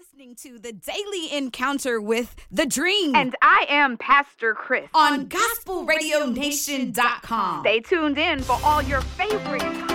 listening to the Daily Encounter with The Dream. And I am Pastor Chris on GospelRadioNation.com. Stay tuned in for all your favorite